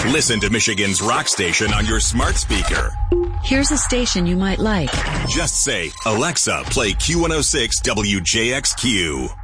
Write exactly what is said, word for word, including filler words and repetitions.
Listen to Michigan's rock station on your smart speaker. Here's a station you might like. Just say, Alexa, play Q one oh six W J X Q.